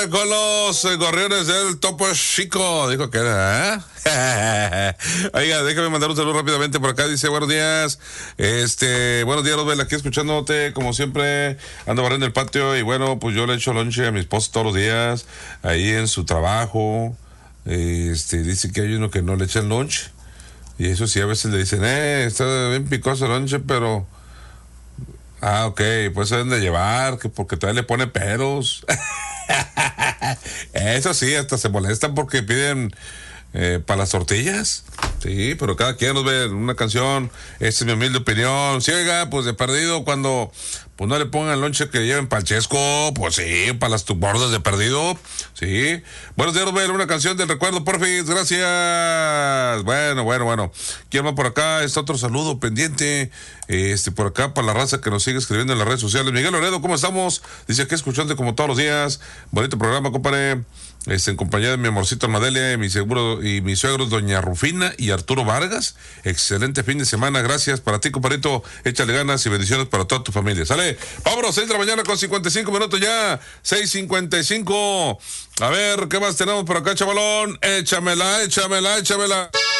con los gorriones del Topo Chico. Dijo que era, Oiga, déjame mandar un saludo rápidamente por acá. Dice, buenos días. Buenos días, Rosbel, aquí escuchándote, como siempre. Ando barriendo el patio y bueno, pues yo le echo lonche a mi esposa todos los días, ahí en su trabajo. Dice que hay uno que no le echan lonche. Y eso sí, a veces le dicen, está bien picoso el lonche, pero... ok, pues se deben de llevar, que porque todavía le pone peros. Eso sí, hasta se molestan porque piden para las tortillas. Sí, pero cada quien nos ve una canción. Esta es mi humilde opinión. Sí, oiga, pues de perdido cuando pues no le pongan lonche que lleven palchesco, pues sí, para las bordas de perdido. Sí. Buenos días, Rubén, una canción del recuerdo, porfis, gracias. Bueno. ¿Quién va por acá? Está otro saludo pendiente. Por acá para la raza que nos sigue escribiendo en las redes sociales. Miguel Loredo, ¿cómo estamos? Dice aquí escuchando como todos los días. Bonito programa, compadre. En compañía de mi amorcito Armadelia y mis suegros Doña Rufina y Arturo Vargas. Excelente fin de semana, gracias para ti, compadrito. Échale ganas y bendiciones para toda tu familia. Sale, vámonos, 6 de la mañana con 55 minutos ya. 6:55. A ver, ¿qué más tenemos por acá, chavalón? Échamela.